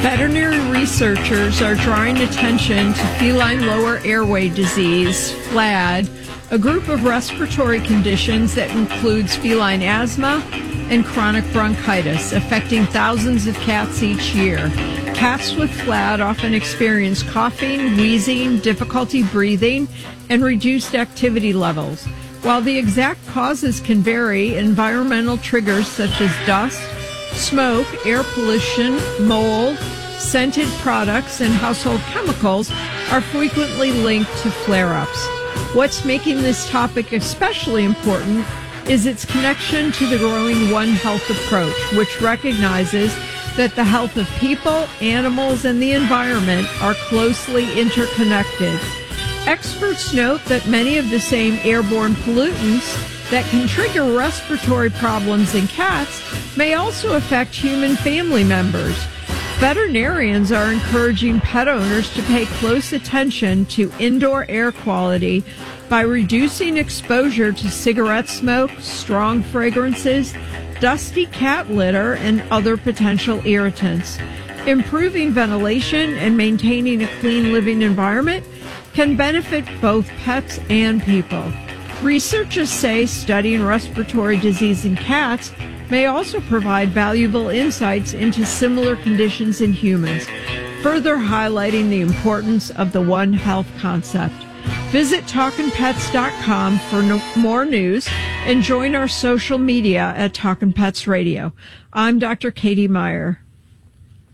Veterinary researchers are drawing attention to feline lower airway disease, FLAD, a group of respiratory conditions that includes feline asthma and chronic bronchitis, affecting thousands of cats each year. Cats with FLAD often experience coughing, wheezing, difficulty breathing, and reduced activity levels. While the exact causes can vary, environmental triggers such as dust, smoke, air pollution, mold, scented products, and household chemicals are frequently linked to flare-ups. What's making this topic especially important is its connection to the growing One Health approach, which recognizes that the health of people, animals, and the environment are closely interconnected. Experts note that many of the same airborne pollutants that can trigger respiratory problems in cats may also affect human family members. Veterinarians are encouraging pet owners to pay close attention to indoor air quality by reducing exposure to cigarette smoke, strong fragrances, dusty cat litter, and other potential irritants. Improving ventilation and maintaining a clean living environment can benefit both pets and people. Researchers say studying respiratory disease in cats may also provide valuable insights into similar conditions in humans, further highlighting the importance of the One Health concept. Visit TalkinPets.com for more news and join our social media at Talkin' Pets Radio. I'm Dr. Katie Meyer.